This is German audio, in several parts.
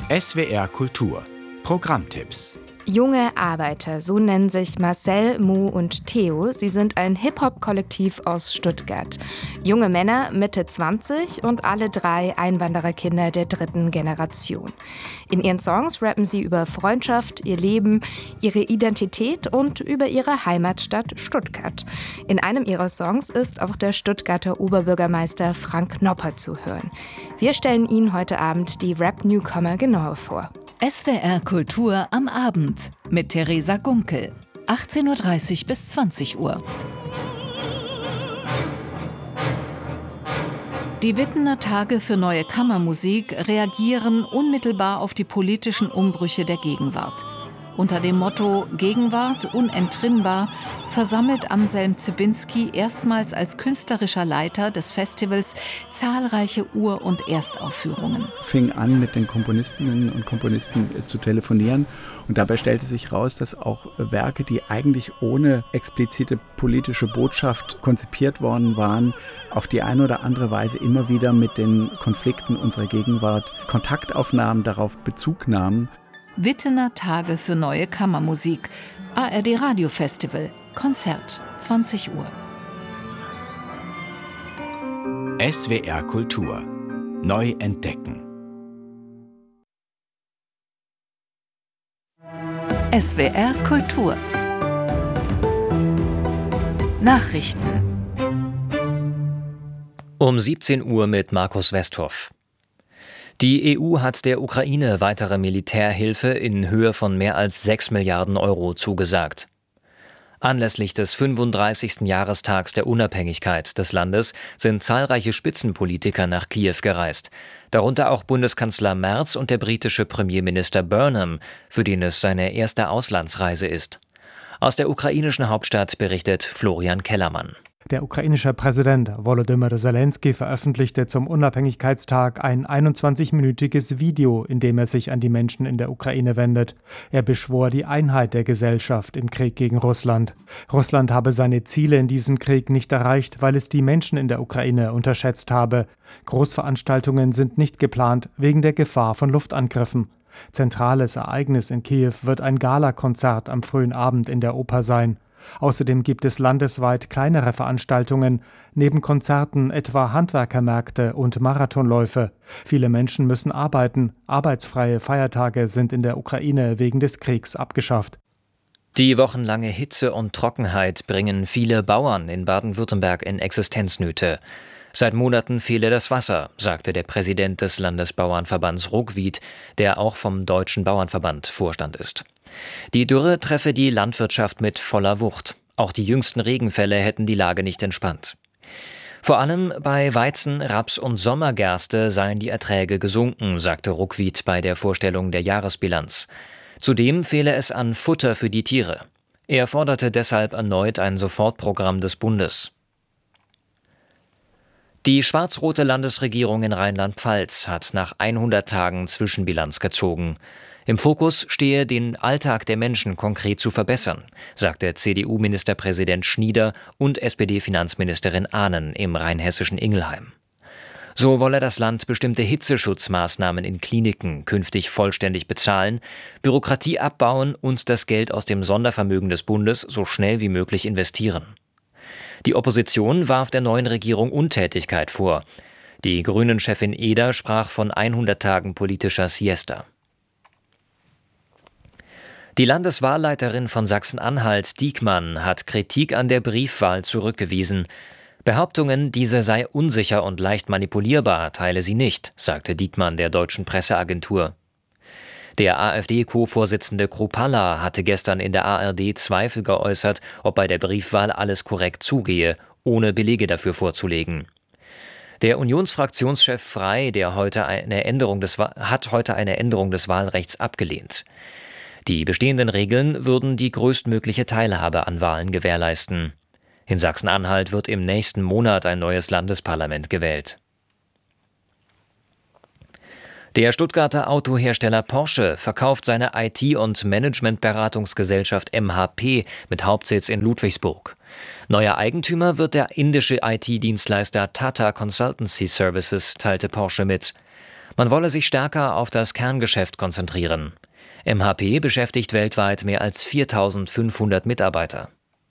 SWR Kultur Programmtipps. Junge Arbeiter, so nennen sich Marcel, Mo und Theo. Sie sind ein Hip-Hop-Kollektiv aus Stuttgart. Junge Männer, Mitte 20 und alle 3 Einwandererkinder der 3. Generation. In ihren Songs rappen sie über Freundschaft, ihr Leben, ihre Identität und über ihre Heimatstadt Stuttgart. In einem ihrer Songs ist auch der Stuttgarter Oberbürgermeister Frank Nopper zu hören. Wir stellen Ihnen heute Abend die Rap-Newcomer genauer vor. SWR Kultur am Abend mit Theresa Gunkel, 18:30 bis 20 Uhr. Die Wittener Tage für neue Kammermusik reagieren unmittelbar auf die politischen Umbrüche der Gegenwart. Unter dem Motto »Gegenwart unentrinnbar« versammelt Anselm Zybinski erstmals als künstlerischer Leiter des Festivals zahlreiche Ur- und Erstaufführungen. Fing an, mit den Komponistinnen und Komponisten zu telefonieren. Und dabei stellte sich raus, dass auch Werke, die eigentlich ohne explizite politische Botschaft konzipiert worden waren, auf die eine oder andere Weise immer wieder mit den Konflikten unserer Gegenwart Kontakt aufnahmen, darauf Bezug nahmen. Wittener Tage für neue Kammermusik. ARD Radio Festival. Konzert. 20 Uhr. SWR Kultur. Neu entdecken. SWR Kultur. Nachrichten. Um 17 Uhr mit Markus Westhoff. Die EU hat der Ukraine weitere Militärhilfe in Höhe von mehr als 6 Milliarden Euro zugesagt. Anlässlich des 35. Jahrestags der Unabhängigkeit des Landes sind zahlreiche Spitzenpolitiker nach Kiew gereist, darunter auch Bundeskanzler Merz und der britische Premierminister Burnham, für den es seine erste Auslandsreise ist. Aus der ukrainischen Hauptstadt berichtet Florian Kellermann. Der ukrainische Präsident Volodymyr Zelensky veröffentlichte zum Unabhängigkeitstag ein 21-minütiges Video, in dem er sich an die Menschen in der Ukraine wendet. Er beschwor die Einheit der Gesellschaft im Krieg gegen Russland. Russland habe seine Ziele in diesem Krieg nicht erreicht, weil es die Menschen in der Ukraine unterschätzt habe. Großveranstaltungen sind nicht geplant, wegen der Gefahr von Luftangriffen. Zentrales Ereignis in Kiew wird ein Galakonzert am frühen Abend in der Oper sein. Außerdem gibt es landesweit kleinere Veranstaltungen, neben Konzerten etwa Handwerkermärkte und Marathonläufe. Viele Menschen müssen arbeiten. Arbeitsfreie Feiertage sind in der Ukraine wegen des Kriegs abgeschafft. Die wochenlange Hitze und Trockenheit bringen viele Bauern in Baden-Württemberg in Existenznöte. Seit Monaten fehle das Wasser, sagte der Präsident des Landesbauernverbands Ruckwied, der auch vom Deutschen Bauernverband Vorstand ist. Die Dürre treffe die Landwirtschaft mit voller Wucht. Auch die jüngsten Regenfälle hätten die Lage nicht entspannt. Vor allem bei Weizen, Raps und Sommergerste seien die Erträge gesunken, sagte Ruckwied bei der Vorstellung der Jahresbilanz. Zudem fehle es an Futter für die Tiere. Er forderte deshalb erneut ein Sofortprogramm des Bundes. Die schwarz-rote Landesregierung in Rheinland-Pfalz hat nach 100 Tagen Zwischenbilanz gezogen. Im Fokus stehe, den Alltag der Menschen konkret zu verbessern, sagte CDU-Ministerpräsident Schnieder und SPD-Finanzministerin Ahnen im rheinhessischen Ingelheim. So wolle das Land bestimmte Hitzeschutzmaßnahmen in Kliniken künftig vollständig bezahlen, Bürokratie abbauen und das Geld aus dem Sondervermögen des Bundes so schnell wie möglich investieren. Die Opposition warf der neuen Regierung Untätigkeit vor. Die Grünen-Chefin Eder sprach von 100 Tagen politischer Siesta. Die Landeswahlleiterin von Sachsen-Anhalt, Diekmann, hat Kritik an der Briefwahl zurückgewiesen. Behauptungen, diese sei unsicher und leicht manipulierbar, teile sie nicht, sagte Diekmann der deutschen Presseagentur. Der AfD-Co-Vorsitzende Kruppalla hatte gestern in der ARD Zweifel geäußert, ob bei der Briefwahl alles korrekt zugehe, ohne Belege dafür vorzulegen. Der Unionsfraktionschef Frey, hat heute eine Änderung des Wahlrechts abgelehnt. Die bestehenden Regeln würden die größtmögliche Teilhabe an Wahlen gewährleisten. In Sachsen-Anhalt wird im nächsten Monat ein neues Landesparlament gewählt. Der Stuttgarter Autohersteller Porsche verkauft seine IT- und Managementberatungsgesellschaft MHP mit Hauptsitz in Ludwigsburg. Neuer Eigentümer wird der indische IT-Dienstleister Tata Consultancy Services, teilte Porsche mit. Man wolle sich stärker auf das Kerngeschäft konzentrieren. MHP beschäftigt weltweit mehr als 4.500 Mitarbeiter.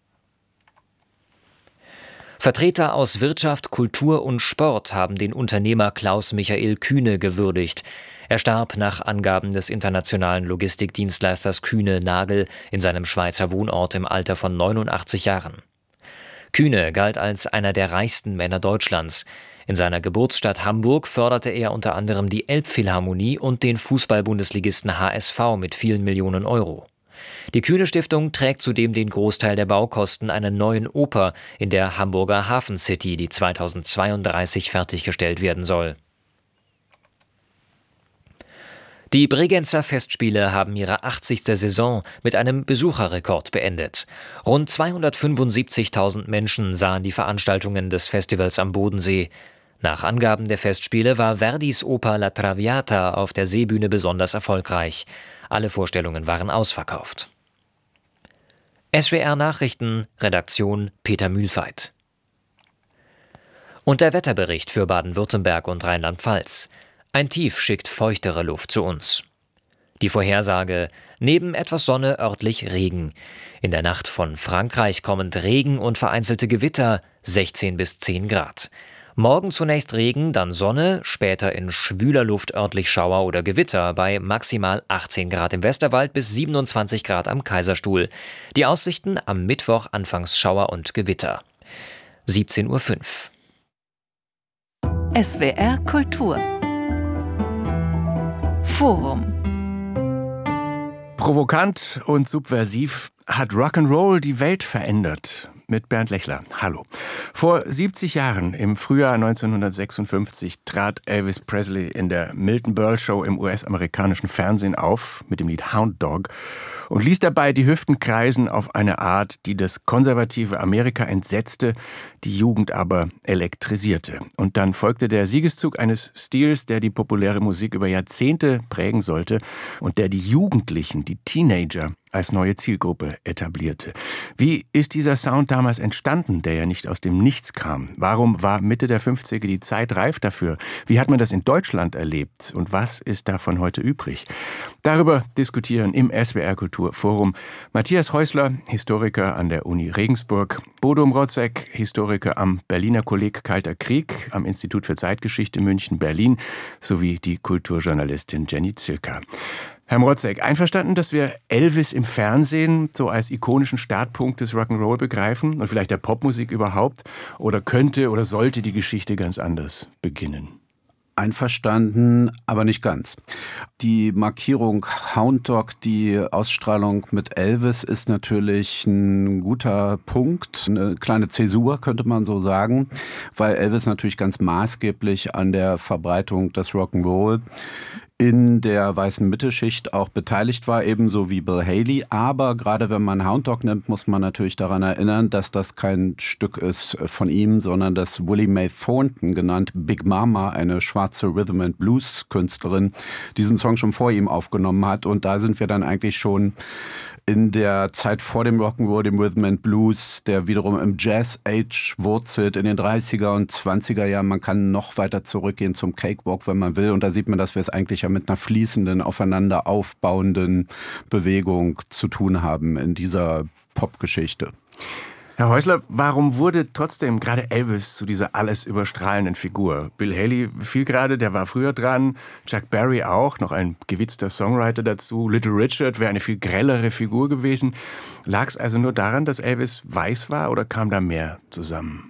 Vertreter aus Wirtschaft, Kultur und Sport haben den Unternehmer Klaus-Michael Kühne gewürdigt. Er starb nach Angaben des internationalen Logistikdienstleisters Kühne-Nagel in seinem Schweizer Wohnort im Alter von 89 Jahren. Kühne galt als einer der reichsten Männer Deutschlands. In seiner Geburtsstadt Hamburg förderte er unter anderem die Elbphilharmonie und den Fußball-Bundesligisten HSV mit vielen Millionen Euro. Die Kühne-Stiftung trägt zudem den Großteil der Baukosten einer neuen Oper in der Hamburger Hafen City, die 2032 fertiggestellt werden soll. Die Bregenzer Festspiele haben ihre 80. Saison mit einem Besucherrekord beendet. Rund 275.000 Menschen sahen die Veranstaltungen des Festivals am Bodensee. Nach Angaben der Festspiele war Verdis Oper La Traviata auf der Seebühne besonders erfolgreich. Alle Vorstellungen waren ausverkauft. SWR Nachrichten, Redaktion Peter Mühlfeit. Und der Wetterbericht für Baden-Württemberg und Rheinland-Pfalz. Ein Tief schickt feuchtere Luft zu uns. Die Vorhersage: neben etwas Sonne örtlich Regen. In der Nacht von Frankreich kommend Regen und vereinzelte Gewitter, 16 bis 10 Grad. Morgen zunächst Regen, dann Sonne, später in schwüler Luft örtlich Schauer oder Gewitter bei maximal 18 Grad im Westerwald bis 27 Grad am Kaiserstuhl. Die Aussichten am Mittwoch anfangs Schauer und Gewitter. 17:05 Uhr. SWR Kultur Forum. Provokant und subversiv hat Rock'n'Roll die Welt verändert. Mit Bernd Lechler. Hallo. Vor 70 Jahren, im Frühjahr 1956, trat Elvis Presley in der Milton Berle Show im US-amerikanischen Fernsehen auf mit dem Lied Hound Dog und ließ dabei die Hüften kreisen auf eine Art, die das konservative Amerika entsetzte, die Jugend aber elektrisierte. Und dann folgte der Siegeszug eines Stils, der die populäre Musik über Jahrzehnte prägen sollte und der die Jugendlichen, die Teenager, als neue Zielgruppe etablierte. Wie ist dieser Sound damals entstanden, der ja nicht aus dem Nichts kam? Warum war Mitte der 50er die Zeit reif dafür? Wie hat man das in Deutschland erlebt? Und was ist davon heute übrig? Darüber diskutieren im SWR Kulturforum Matthias Häusler, Historiker an der Uni Regensburg, Bodo Mrotzek, Historiker am Berliner Kolleg Kalter Krieg am Institut für Zeitgeschichte München, Berlin, sowie die Kulturjournalistin Jenny Zilka. Herr Mrotzek, einverstanden, dass wir Elvis im Fernsehen so als ikonischen Startpunkt des Rock'n'Roll begreifen und vielleicht der Popmusik überhaupt? Oder könnte oder sollte die Geschichte ganz anders beginnen? Einverstanden, aber nicht ganz. Die Markierung Hound Dog, die Ausstrahlung mit Elvis, ist natürlich ein guter Punkt, eine kleine Zäsur, könnte man so sagen, weil Elvis natürlich ganz maßgeblich an der Verbreitung des Rock'n'Roll in der weißen Mittelschicht auch beteiligt war, ebenso wie Bill Haley. Aber gerade wenn man Hound Dog nimmt, muss man natürlich daran erinnern, dass das kein Stück ist von ihm, sondern dass Willie Mae Thornton, genannt Big Mama, eine schwarze Rhythm and Blues Künstlerin, diesen Song schon vor ihm aufgenommen hat. Und da sind wir dann eigentlich schon in der Zeit vor dem Rock'n'Roll, dem Rhythm and Blues, der wiederum im Jazz-Age wurzelt, in den 30er und 20er Jahren. Man kann noch weiter zurückgehen zum Cakewalk, wenn man will. Und da sieht man, dass wir es eigentlich ja mit einer fließenden, aufeinander aufbauenden Bewegung zu tun haben in dieser Popgeschichte. Herr Häusler, warum wurde trotzdem gerade Elvis zu dieser alles überstrahlenden Figur? Bill Haley fiel gerade, der war früher dran. Chuck Berry auch, noch ein gewitzter Songwriter dazu. Little Richard wäre eine viel grellere Figur gewesen. Lag es also nur daran, dass Elvis weiß war oder kam da mehr zusammen?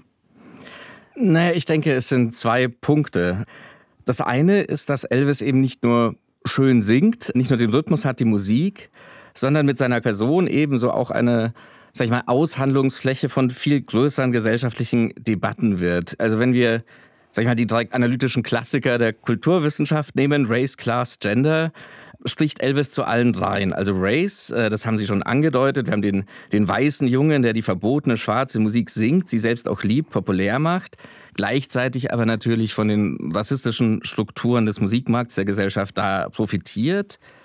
Naja, ich denke, es sind zwei Punkte. Das eine ist, dass Elvis eben nicht nur schön singt, nicht nur den Rhythmus hat, die Musik, sondern mit seiner Person ebenso auch eine, sag ich mal, Aushandlungsfläche von viel größeren gesellschaftlichen Debatten wird. Also wenn wir, sag ich mal, die drei analytischen Klassiker der Kulturwissenschaft nehmen, Race, Class, Gender, spricht Elvis zu allen dreien. Also Race, das haben Sie schon angedeutet, wir haben den weißen Jungen, der die verbotene schwarze Musik singt, sie selbst auch liebt, populär macht, gleichzeitig aber natürlich von den rassistischen Strukturen des Musikmarkts der Gesellschaft da profitiert.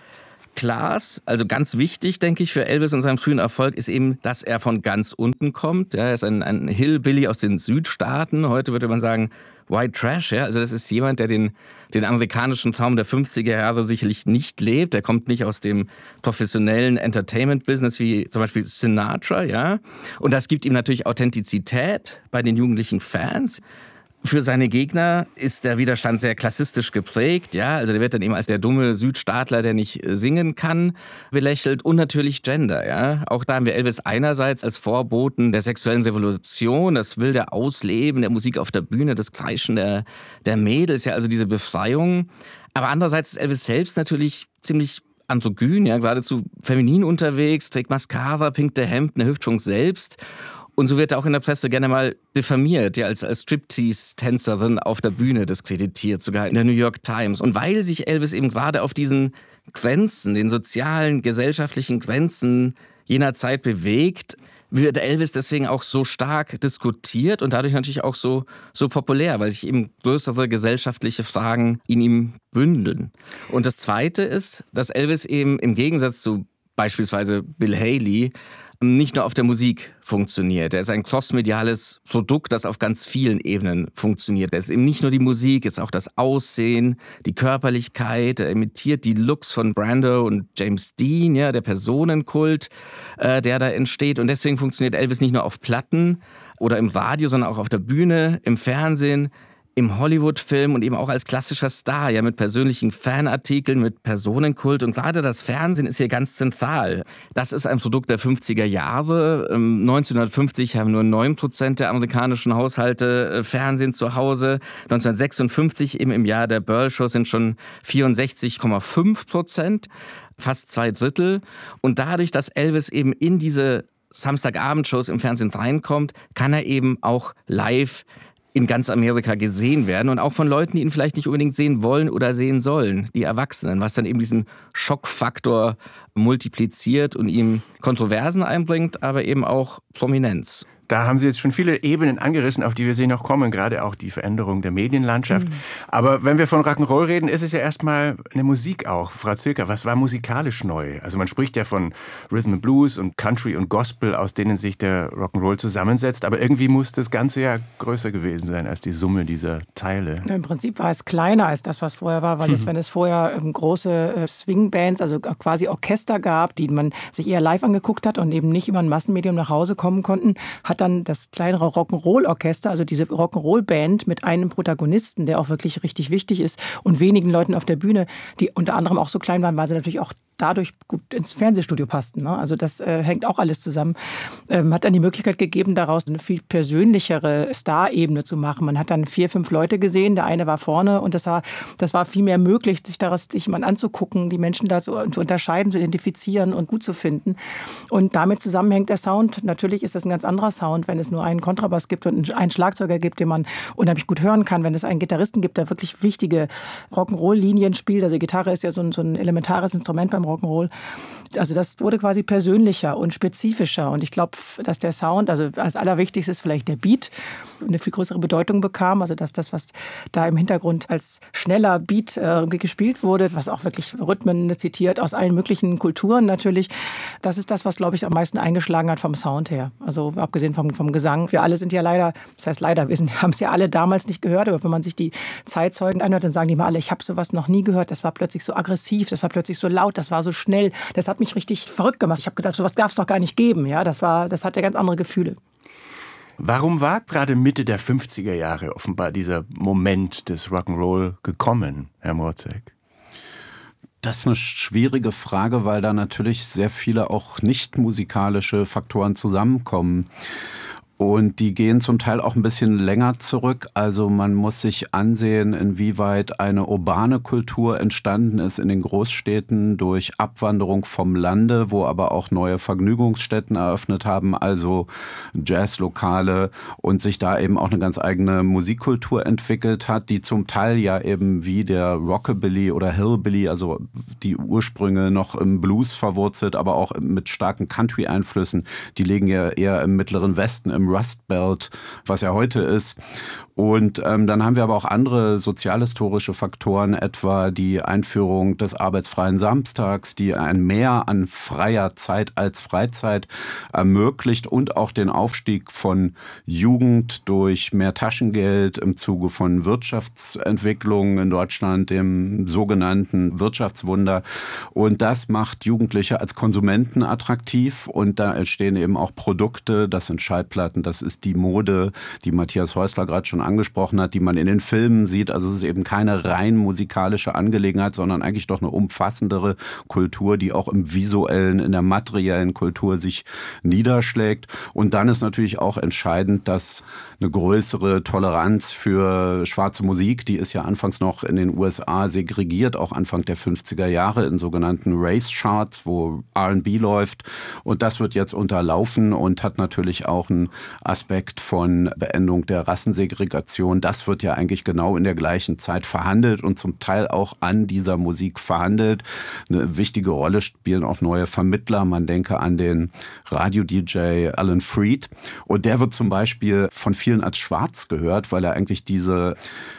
Class, also ganz wichtig, denke ich, für Elvis und seinen frühen Erfolg ist eben, dass er von ganz unten kommt. Ja, er ist ein Hillbilly aus den Südstaaten. Heute würde man sagen, White Trash. Ja? Also das ist jemand, der den amerikanischen Traum der 50er Jahre sicherlich nicht lebt. Er kommt nicht aus dem professionellen Entertainment-Business wie zum Beispiel Sinatra. Ja? Und das gibt ihm natürlich Authentizität bei den jugendlichen Fans. Für seine Gegner ist der Widerstand sehr klassistisch geprägt. Ja? Also der wird dann eben als der dumme Südstaatler, der nicht singen kann, belächelt. Und natürlich Gender. Ja? Auch da haben wir Elvis einerseits als Vorboten der sexuellen Revolution, das wilde Ausleben der Musik auf der Bühne, das Kreischen der Mädels, ja? Also diese Befreiung. Aber andererseits ist Elvis selbst natürlich ziemlich androgyn, ja? Geradezu feminin unterwegs, trägt Mascara, pinkte Hemden, Hüftschwung selbst. Und so wird er auch in der Presse gerne mal diffamiert, ja, als Striptease-Tänzerin auf der Bühne diskreditiert, sogar in der New York Times. Und weil sich Elvis eben gerade auf diesen Grenzen, den sozialen, gesellschaftlichen Grenzen jener Zeit bewegt, wird Elvis deswegen auch so stark diskutiert und dadurch natürlich auch so populär, weil sich eben größere gesellschaftliche Fragen in ihm bündeln. Und das Zweite ist, dass Elvis eben im Gegensatz zu beispielsweise Bill Haley nicht nur auf der Musik funktioniert. Er ist ein crossmediales Produkt, das auf ganz vielen Ebenen funktioniert. Es ist eben nicht nur die Musik, es ist auch das Aussehen, die Körperlichkeit. Er imitiert die Looks von Brando und James Dean, ja, der Personenkult, der da entsteht. Und deswegen funktioniert Elvis nicht nur auf Platten oder im Radio, sondern auch auf der Bühne, im Fernsehen, im Hollywood-Film und eben auch als klassischer Star, ja, mit persönlichen Fanartikeln, mit Personenkult. Und gerade das Fernsehen ist hier ganz zentral. Das ist ein Produkt der 50er Jahre. 1950 haben nur 9% der amerikanischen Haushalte Fernsehen zu Hause. 1956, eben im Jahr der Burl-Show, sind schon 64,5%, fast 2/3. Und dadurch, dass Elvis eben in diese Samstagabendshows im Fernsehen reinkommt, kann er eben auch live in ganz Amerika gesehen werden und auch von Leuten, die ihn vielleicht nicht unbedingt sehen wollen oder sehen sollen, die Erwachsenen, was dann eben diesen Schockfaktor multipliziert und ihm Kontroversen einbringt, aber eben auch Prominenz. Da haben Sie jetzt schon viele Ebenen angerissen, auf die wir noch kommen, gerade auch die Veränderung der Medienlandschaft. Aber wenn wir von Rock'n'Roll reden, ist es ja erstmal eine Musik auch. Frau Zilker, was war musikalisch neu? Also man spricht ja von Rhythm and Blues und Country und Gospel, aus denen sich der Rock'n'Roll zusammensetzt. Aber irgendwie muss das Ganze ja größer gewesen sein als die Summe dieser Teile. Im Prinzip war es kleiner als das, was vorher war, weil wenn es vorher große Swing-Bands, also quasi Orchester gab, die man sich eher live angeguckt hat und eben nicht über ein Massenmedium nach Hause kommen konnten, hat dann das kleinere Rock'n'Roll-Orchester, also diese Rock'n'Roll-Band mit einem Protagonisten, der auch wirklich richtig wichtig ist und wenigen Leuten auf der Bühne, die unter anderem auch so klein waren, weil sie natürlich auch dadurch gut ins Fernsehstudio passten. Ne? Also das hängt auch alles zusammen. Hat dann die Möglichkeit gegeben, daraus eine viel persönlichere Star-Ebene zu machen. Man hat dann 4, 5 Leute gesehen, der eine war vorne und das war viel mehr möglich, sich mal anzugucken, die Menschen da zu unterscheiden, zu identifizieren und gut zu finden. Und damit zusammenhängt der Sound. Natürlich ist das ein ganz anderer Sound, wenn es nur einen Kontrabass gibt und einen Schlagzeuger gibt, den man unheimlich gut hören kann, wenn es einen Gitarristen gibt, der wirklich wichtige Rock'n'Roll-Linien spielt. Also Gitarre ist ja so ein elementares Instrument beim Rock'n'Roll. Also das wurde quasi persönlicher und spezifischer. Und ich glaube, dass der Sound, also als allerwichtigstes vielleicht der Beat, eine viel größere Bedeutung bekam. Also dass das, was da im Hintergrund als schneller Beat gespielt wurde, was auch wirklich Rhythmen zitiert aus allen möglichen Kulturen natürlich, das ist das, was, glaube ich, am meisten eingeschlagen hat vom Sound her. Also abgesehen vom Gesang. Wir alle sind ja leider, das heißt leider, wir haben es ja alle damals nicht gehört, aber wenn man sich die Zeitzeugen anhört, dann sagen die mal alle, ich habe sowas noch nie gehört. Das war plötzlich so aggressiv, das war plötzlich so laut, das war so schnell. Das hat mich richtig verrückt gemacht. Ich habe gedacht, sowas darf es doch gar nicht geben. Ja, das hatte ganz andere Gefühle. Warum war gerade Mitte der 50er Jahre offenbar dieser Moment des Rock'n'Roll gekommen, Herr Morzek? Das ist eine schwierige Frage, weil da natürlich sehr viele auch nicht musikalische Faktoren zusammenkommen. Und die gehen zum Teil auch ein bisschen länger zurück. Also man muss sich ansehen, inwieweit eine urbane Kultur entstanden ist in den Großstädten durch Abwanderung vom Lande, wo aber auch neue Vergnügungsstätten eröffnet haben, also Jazzlokale, und sich da eben auch eine ganz eigene Musikkultur entwickelt hat, die zum Teil ja eben wie der Rockabilly oder Hillbilly, also die Ursprünge noch im Blues verwurzelt, aber auch mit starken Country-Einflüssen, die liegen ja eher im Mittleren Westen, im Rust Belt, was er heute ist. Und dann haben wir aber auch andere sozialhistorische Faktoren, etwa die Einführung des arbeitsfreien Samstags, die ein Mehr an freier Zeit als Freizeit ermöglicht und auch den Aufstieg von Jugend durch mehr Taschengeld im Zuge von Wirtschaftsentwicklungen in Deutschland, dem sogenannten Wirtschaftswunder. Und das macht Jugendliche als Konsumenten attraktiv und da entstehen eben auch Produkte, das sind Schallplatten, das ist die Mode, die Matthias Häusler gerade schon angesprochen hat, die man in den Filmen sieht. Also es ist eben keine rein musikalische Angelegenheit, sondern eigentlich doch eine umfassendere Kultur, die auch im visuellen, in der materiellen Kultur sich niederschlägt. Und dann ist natürlich auch entscheidend, dass eine größere Toleranz für schwarze Musik, die ist ja anfangs noch in den USA segregiert, auch Anfang der 50er Jahre in sogenannten Race Charts, wo R&B läuft. Und das wird jetzt unterlaufen und hat natürlich auch einen Aspekt von Beendung der Rassensegregation. Das wird ja eigentlich genau in der gleichen Zeit verhandelt und zum Teil auch an dieser Musik verhandelt. Eine wichtige Rolle spielen auch neue Vermittler. Man denke an den Radio-DJ Alan Freed. Und der wird zum Beispiel von vielen als schwarz gehört, weil er eigentlich diese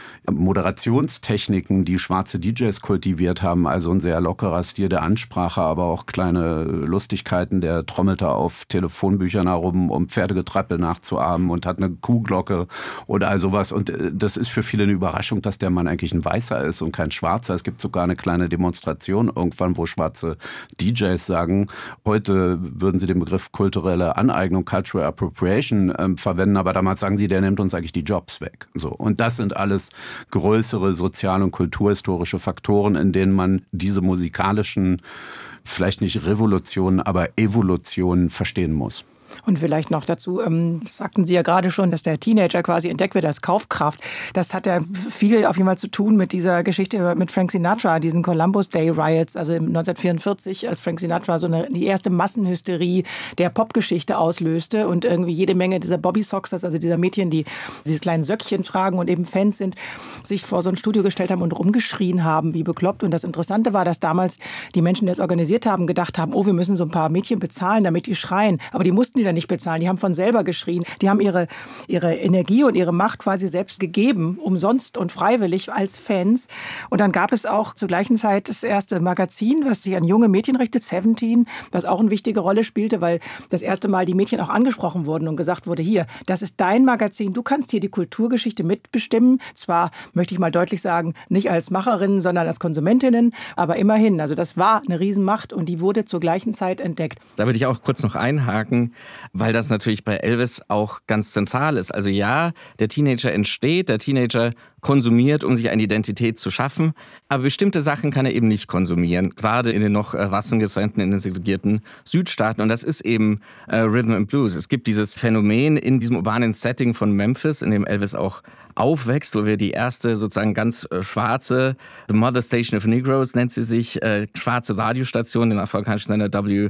Moderationstechniken, die schwarze DJs kultiviert haben, also ein sehr lockerer Stil der Ansprache, aber auch kleine Lustigkeiten. Der trommelte auf Telefonbüchern herum, um Pferdegetrappel nachzuahmen und hat eine Kuhglocke oder all sowas. Und das ist für viele eine Überraschung, dass der Mann eigentlich ein Weißer ist und kein Schwarzer. Es gibt sogar eine kleine Demonstration irgendwann, wo schwarze DJs sagen, heute würden sie den Begriff kulturelle Aneignung, Cultural Appropriation verwenden, aber damals sagen sie, der nimmt uns eigentlich die Jobs weg. So. Und das sind alles größere sozial- und kulturhistorische Faktoren, in denen man diese musikalischen, vielleicht nicht Revolutionen, aber Evolutionen verstehen muss. Und vielleicht noch dazu, das sagten Sie ja gerade schon, dass der Teenager quasi entdeckt wird als Kaufkraft. Das hat ja viel auf jeden Fall zu tun mit dieser Geschichte mit Frank Sinatra, diesen Columbus Day Riots, also 1944, als Frank Sinatra die erste Massenhysterie der Popgeschichte auslöste und irgendwie jede Menge dieser Bobby Soxers, also dieser Mädchen, die dieses kleinen Söckchen tragen und eben Fans sind, sich vor so ein Studio gestellt haben und rumgeschrien haben, wie bekloppt. Und das Interessante war, dass damals die Menschen, die das organisiert haben, gedacht haben, oh, wir müssen so ein paar Mädchen bezahlen, damit die schreien. Aber die mussten die dann nicht bezahlen, die haben von selber geschrien. Die haben ihre Energie und ihre Macht quasi selbst gegeben, umsonst und freiwillig als Fans. Und dann gab es auch zur gleichen Zeit das erste Magazin, was sich an junge Mädchen richtet, 17, was auch eine wichtige Rolle spielte, weil das erste Mal die Mädchen auch angesprochen wurden und gesagt wurde, hier, das ist dein Magazin, du kannst hier die Kulturgeschichte mitbestimmen. Zwar, möchte ich mal deutlich sagen, nicht als Macherinnen, sondern als Konsumentinnen, aber immerhin. Also das war eine Riesenmacht und die wurde zur gleichen Zeit entdeckt. Da würde ich auch kurz noch einhaken, weil das natürlich bei Elvis auch ganz zentral ist. Also ja, der Teenager entsteht, der Teenager konsumiert, um sich eine Identität zu schaffen, aber bestimmte Sachen kann er eben nicht konsumieren, gerade in den noch rassengetrennten, in den segregierten Südstaaten. Und das ist eben Rhythm and Blues. Es gibt dieses Phänomen in diesem urbanen Setting von Memphis, in dem Elvis auch aufwächst, wo wir die erste sozusagen ganz schwarze, The Mother Station of Negroes nennt sie sich, schwarze Radiostation, den afrikanischen Sender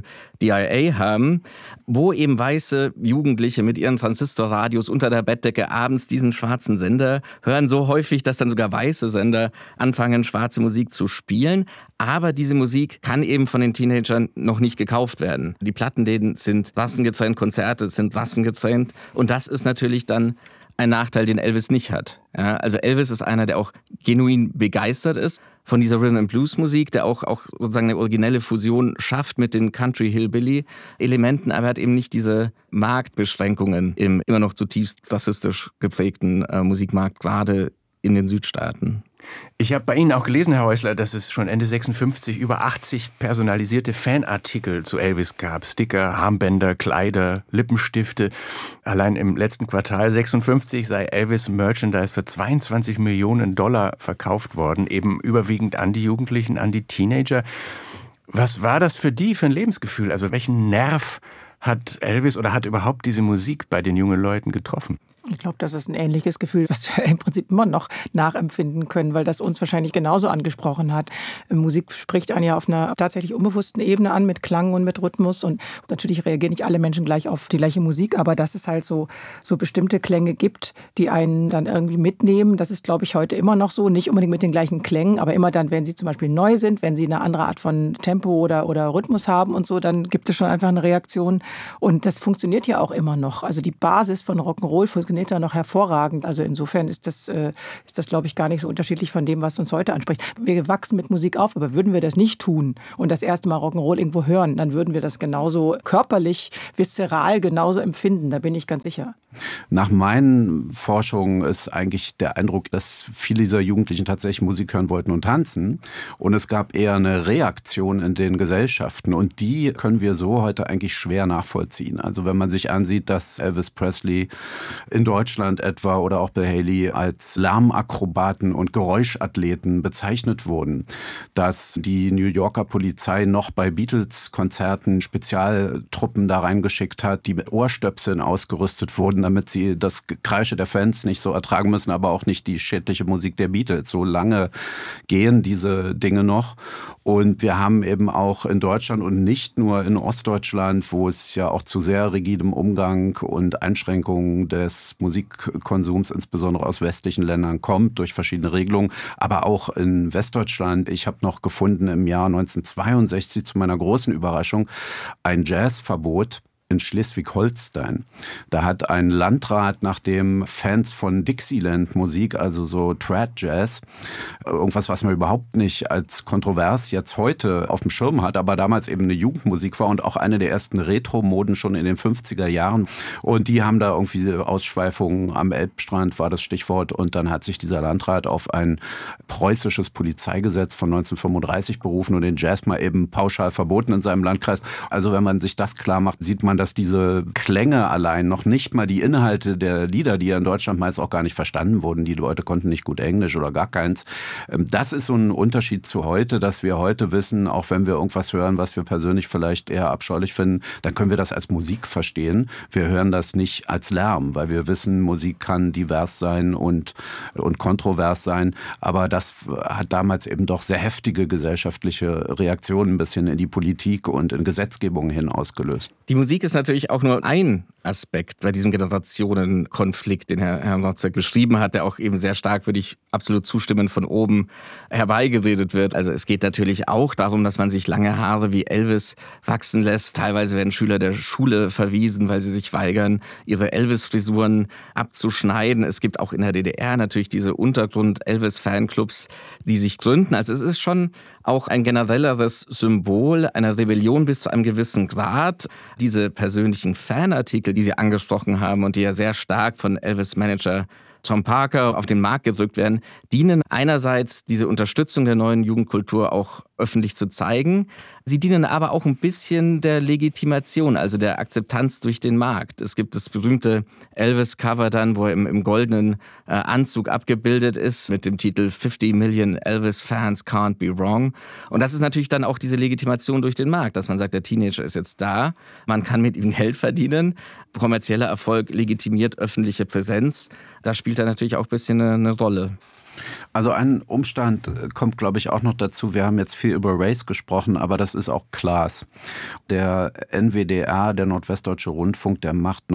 WDIA haben, wo eben weiße Jugendliche mit ihren Transistorradios unter der Bettdecke abends diesen schwarzen Sender hören, so häufig, dass dann sogar weiße Sender anfangen, schwarze Musik zu spielen. Aber diese Musik kann eben von den Teenagern noch nicht gekauft werden. Die Plattenläden sind rassengetrennt, Konzerte sind rassengetrennt und das ist natürlich dann ein Nachteil, den Elvis nicht hat. Ja, also Elvis ist einer, der auch genuin begeistert ist von dieser Rhythm and Blues Musik, der auch sozusagen eine originelle Fusion schafft mit den Country Hillbilly Elementen, aber er hat eben nicht diese Marktbeschränkungen im immer noch zutiefst rassistisch geprägten Musikmarkt, gerade in den Südstaaten. Ich habe bei Ihnen auch gelesen, Herr Häusler, dass es schon Ende 56 über 80 personalisierte Fanartikel zu Elvis gab. Sticker, Armbänder, Kleider, Lippenstifte. Allein im letzten Quartal 56 sei Elvis Merchandise für $22 Millionen verkauft worden, eben überwiegend an die Jugendlichen, an die Teenager. Was war das für die für ein Lebensgefühl? Also welchen Nerv hat Elvis oder hat überhaupt diese Musik bei den jungen Leuten getroffen? Ich glaube, das ist ein ähnliches Gefühl, was wir im Prinzip immer noch nachempfinden können, weil das uns wahrscheinlich genauso angesprochen hat. Musik spricht einen ja auf einer tatsächlich unbewussten Ebene an, mit Klang und mit Rhythmus. Und natürlich reagieren nicht alle Menschen gleich auf die gleiche Musik, aber dass es halt so bestimmte Klänge gibt, die einen dann irgendwie mitnehmen, das ist, glaube ich, heute immer noch so. Nicht unbedingt mit den gleichen Klängen, aber immer dann, wenn sie zum Beispiel neu sind, wenn sie eine andere Art von Tempo oder Rhythmus haben und so, dann gibt es schon einfach eine Reaktion. Und das funktioniert ja auch immer noch. Also die Basis von Rock'n'Roll funktioniert ja noch hervorragend. Also insofern ist das, glaube ich, gar nicht so unterschiedlich von dem, was uns heute anspricht. Wir wachsen mit Musik auf, aber würden wir das nicht tun und das erste Mal Rock'n'Roll irgendwo hören, dann würden wir das genauso körperlich, viszeral genauso empfinden. Da bin ich ganz sicher. Nach meinen Forschungen ist eigentlich der Eindruck, dass viele dieser Jugendlichen tatsächlich Musik hören wollten und tanzen. Und es gab eher eine Reaktion in den Gesellschaften. Und die können wir so heute eigentlich schwer nachvollziehen. Also wenn man sich ansieht, dass Elvis Presley in Deutschland etwa oder auch Bill Haley als Lärmakrobaten und Geräuschathleten bezeichnet wurden, dass die New Yorker Polizei noch bei Beatles-Konzerten Spezialtruppen da reingeschickt hat, die mit Ohrstöpseln ausgerüstet wurden, damit sie das Gekreische der Fans nicht so ertragen müssen, aber auch nicht die schädliche Musik der Beatles. So lange gehen diese Dinge noch. Und wir haben eben auch in Deutschland und nicht nur in Ostdeutschland, wo es ja auch zu sehr rigidem Umgang und Einschränkungen des Musikkonsums, insbesondere aus westlichen Ländern, kommt, durch verschiedene Regelungen, aber auch in Westdeutschland. Ich habe noch gefunden im Jahr 1962 zu meiner großen Überraschung ein Jazzverbot in Schleswig-Holstein. Da hat ein Landrat, nachdem Fans von Dixieland-Musik, also so Trad-Jazz, irgendwas, was man überhaupt nicht als kontrovers jetzt heute auf dem Schirm hat, aber damals eben eine Jugendmusik war und auch eine der ersten Retro-Moden schon in den 50er Jahren. Und die haben da irgendwie Ausschweifungen am Elbstrand, war das Stichwort. Und dann hat sich dieser Landrat auf ein preußisches Polizeigesetz von 1935 berufen und den Jazz mal eben pauschal verboten in seinem Landkreis. Also wenn man sich das klar macht, sieht man, dass diese Klänge allein, noch nicht mal die Inhalte der Lieder, die ja in Deutschland meist auch gar nicht verstanden wurden, die Leute konnten nicht gut Englisch oder gar keins. Das ist so ein Unterschied zu heute, dass wir heute wissen, auch wenn wir irgendwas hören, was wir persönlich vielleicht eher abscheulich finden, dann können wir das als Musik verstehen. Wir hören das nicht als Lärm, weil wir wissen, Musik kann divers sein und kontrovers sein. Aber das hat damals eben doch sehr heftige gesellschaftliche Reaktionen ein bisschen in die Politik und in Gesetzgebung hin ausgelöst. Die Musik ist natürlich auch nur ein Aspekt bei diesem Generationenkonflikt, den Herr Notzek beschrieben hat, der auch eben sehr stark, würde ich absolut zustimmen, von oben herbeigeredet wird. Also es geht natürlich auch darum, dass man sich lange Haare wie Elvis wachsen lässt. Teilweise werden Schüler der Schule verwiesen, weil sie sich weigern, ihre Elvis-Frisuren abzuschneiden. Es gibt auch in der DDR natürlich diese Untergrund-Elvis-Fanclubs, die sich gründen. Also es ist schon auch ein generelleres Symbol einer Rebellion bis zu einem gewissen Grad. Diese persönlichen Fanartikel, die Sie angesprochen haben und die ja sehr stark von Elvis-Manager Tom Parker auf den Markt gedrückt werden, dienen einerseits diese Unterstützung der neuen Jugendkultur auch öffentlich zu zeigen. Sie dienen aber auch ein bisschen der Legitimation, also der Akzeptanz durch den Markt. Es gibt das berühmte Elvis-Cover dann, wo er im goldenen Anzug abgebildet ist mit dem Titel 50 Million Elvis-Fans can't be wrong. Und das ist natürlich dann auch diese Legitimation durch den Markt, dass man sagt, der Teenager ist jetzt da, man kann mit ihm Geld verdienen. Kommerzieller Erfolg legitimiert öffentliche Präsenz. Da spielt er natürlich auch ein bisschen eine Rolle. Also ein Umstand kommt, glaube ich, auch noch dazu. Wir haben jetzt viel über Race gesprochen, aber das ist auch Class. Der NWDR, der Nordwestdeutsche Rundfunk, der macht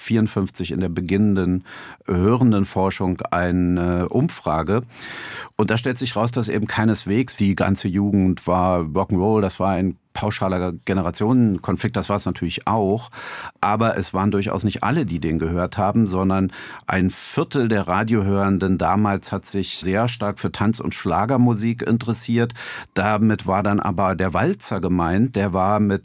1954 in der beginnenden Hörendenforschung eine Umfrage. Und da stellt sich raus, dass eben keineswegs die ganze Jugend war Rock'n'Roll, das war ein pauschaler Generationenkonflikt, das war es natürlich auch, aber es waren durchaus nicht alle, die den gehört haben, sondern ein Viertel der Radiohörenden damals hat sich sehr stark für Tanz- und Schlagermusik interessiert. Damit war dann aber der Walzer gemeint, der war mit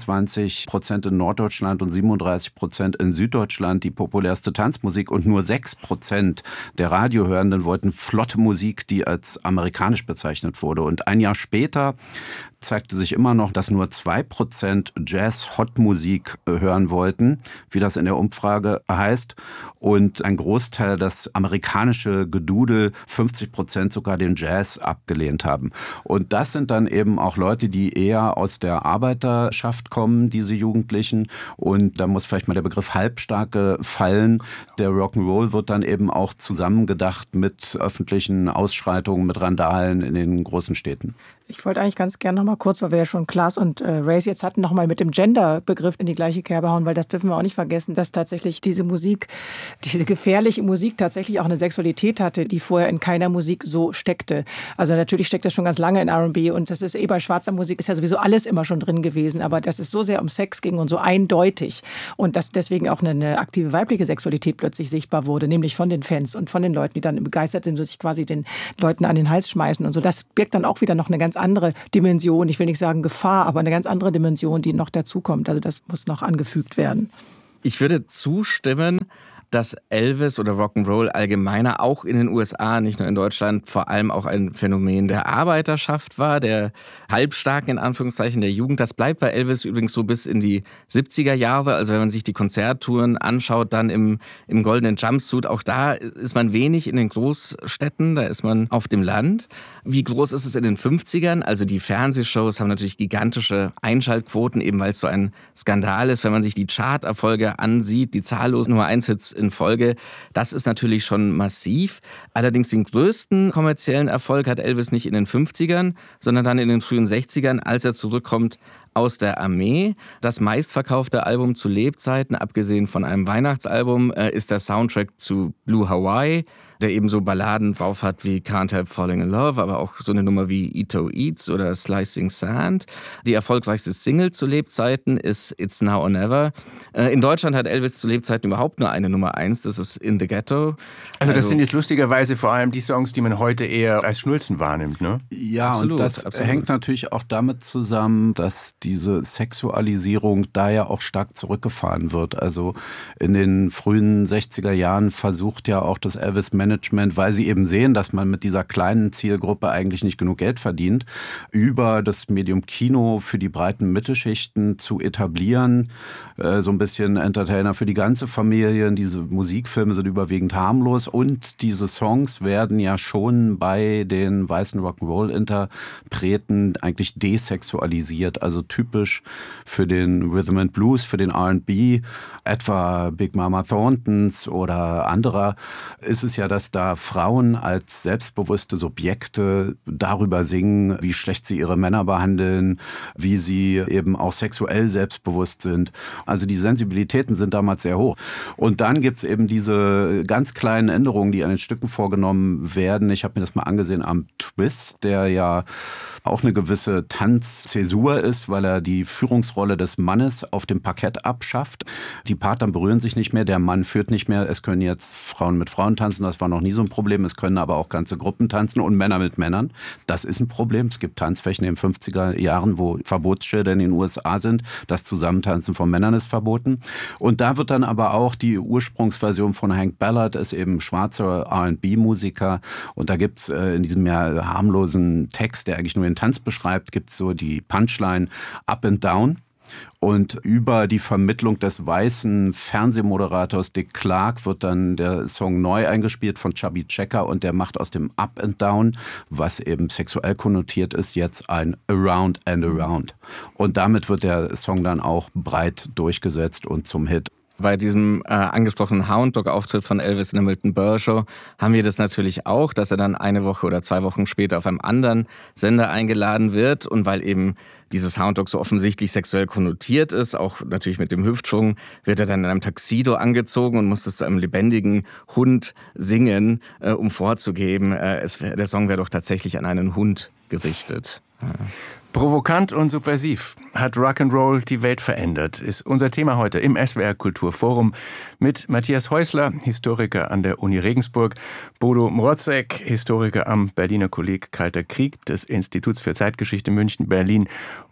26% in Norddeutschland und 37% in Süddeutschland die populärste Tanzmusik und nur 6% der Radiohörenden wollten flotte Musik, die als amerikanisch bezeichnet wurde. Und ein Jahr später zeigte sich immer noch noch, dass nur 2% Jazz-Hot-Musik hören wollten, wie das in der Umfrage heißt. Und ein Großteil das amerikanische Gedudel, 50% sogar den Jazz abgelehnt haben. Und das sind dann eben auch Leute, die eher aus der Arbeiterschaft kommen, diese Jugendlichen. Und da muss vielleicht mal der Begriff Halbstarke fallen. Der Rock'n'Roll wird dann eben auch zusammengedacht mit öffentlichen Ausschreitungen, mit Randalen in den großen Städten. Ich wollte eigentlich ganz gerne noch mal kurz, weil wir ja schon Klaas und Race jetzt hatten, noch mal mit dem Gender-Begriff in die gleiche Kerbe hauen, weil das dürfen wir auch nicht vergessen, dass tatsächlich diese Musik, diese gefährliche Musik tatsächlich auch eine Sexualität hatte, die vorher in keiner Musik so steckte. Also natürlich steckt das schon ganz lange in R&B und das ist bei schwarzer Musik ist ja sowieso alles immer schon drin gewesen, aber dass es so sehr um Sex ging und so eindeutig und dass deswegen auch eine aktive weibliche Sexualität plötzlich sichtbar wurde, nämlich von den Fans und von den Leuten, die dann begeistert sind und sich quasi den Leuten an den Hals schmeißen und so. Das birgt dann auch wieder noch eine ganz andere Dimension, ich will nicht sagen Gefahr, aber eine ganz andere Dimension, die noch dazukommt. Also das muss noch angefügt werden. Ich würde zustimmen, dass Elvis oder Rock'n'Roll allgemeiner auch in den USA, nicht nur in Deutschland, vor allem auch ein Phänomen der Arbeiterschaft war, der halbstarken, in Anführungszeichen, der Jugend. Das bleibt bei Elvis übrigens so bis in die 70er Jahre. Also wenn man sich die Konzerttouren anschaut, dann im goldenen Jumpsuit, auch da ist man wenig in den Großstädten, da ist man auf dem Land. Wie groß ist es in den 50ern? Also die Fernsehshows haben natürlich gigantische Einschaltquoten, eben weil es so ein Skandal ist. Wenn man sich die Charterfolge ansieht, die zahllosen Nummer-1-Hits in Folge, das ist natürlich schon massiv. Allerdings den größten kommerziellen Erfolg hat Elvis nicht in den 50ern, sondern dann in den frühen 60ern, als er zurückkommt aus der Armee. Das meistverkaufte Album zu Lebzeiten, abgesehen von einem Weihnachtsalbum, ist der Soundtrack zu Blue Hawaii, der eben so Balladen drauf hat wie Can't Help Falling in Love, aber auch so eine Nummer wie Ito Eats oder Slicing Sand. Die erfolgreichste Single zu Lebzeiten ist It's Now or Never. In Deutschland hat Elvis zu Lebzeiten überhaupt nur eine Nummer 1, das ist In the Ghetto. Also das sind jetzt lustigerweise vor allem die Songs, die man heute eher als Schnulzen wahrnimmt, ne? Ja, absolut, und das absolut. Hängt natürlich auch damit zusammen, dass diese Sexualisierung da ja auch stark zurückgefahren wird. Also in den frühen 60er Jahren versucht ja auch das Elvis-Management, weil sie eben sehen, dass man mit dieser kleinen Zielgruppe eigentlich nicht genug Geld verdient, über das Medium Kino für die breiten Mittelschichten zu etablieren. So ein bisschen Entertainer für die ganze Familie. Diese Musikfilme sind überwiegend harmlos und diese Songs werden ja schon bei den weißen Rock'n'Roll-Interpreten eigentlich desexualisiert, also typisch für den Rhythm and Blues, für den R&B, etwa Big Mama Thorntons oder anderer, ist es ja, dass da Frauen als selbstbewusste Subjekte darüber singen, wie schlecht sie ihre Männer behandeln, wie sie eben auch sexuell selbstbewusst sind. Also die Sensibilitäten sind damals sehr hoch. Und dann gibt es eben diese ganz kleinen Änderungen, die an den Stücken vorgenommen werden. Ich habe mir das mal angesehen am Twist, der ja auch eine gewisse Tanzzäsur ist, weil er die Führungsrolle des Mannes auf dem Parkett abschafft. Die Partner berühren sich nicht mehr, der Mann führt nicht mehr. Es können jetzt Frauen mit Frauen tanzen, das war noch nie so ein Problem. Es können aber auch ganze Gruppen tanzen und Männer mit Männern. Das ist ein Problem. Es gibt Tanzflächen in den 50er Jahren, wo Verbotsschilder in den USA sind. Das Zusammentanzen von Männern ist verboten. Und da wird dann aber auch die Ursprungsversion von Hank Ballard, ist eben schwarzer R&B-Musiker. Und da gibt es in diesem ja harmlosen Text, der eigentlich nur den Tanz beschreibt, gibt es so die Punchline Up and Down. Und über die Vermittlung des weißen Fernsehmoderators Dick Clark wird dann der Song neu eingespielt von Chubby Checker und der macht aus dem Up and Down, was eben sexuell konnotiert ist, jetzt ein Around and Around. Und damit wird der Song dann auch breit durchgesetzt und zum Hit. Bei diesem angesprochenen Hound Dog-Auftritt von Elvis in der Milton Berle Show haben wir das natürlich auch, dass er dann eine Woche oder 2 Wochen später auf einem anderen Sender eingeladen wird. Und weil eben dieses Hound Dog so offensichtlich sexuell konnotiert ist, auch natürlich mit dem Hüftschwung, wird er dann in einem Tuxedo angezogen und muss das zu einem lebendigen Hund singen, um vorzugeben, der Song wäre doch tatsächlich an einen Hund gerichtet. Ja. Provokant und subversiv hat Rock'n'Roll die Welt verändert, ist unser Thema heute im SWR Kulturforum mit Matthias Häusler, Historiker an der Uni Regensburg, Bodo Mrotzek, Historiker am Berliner Kolleg Kalter Krieg des Instituts für Zeitgeschichte München-Berlin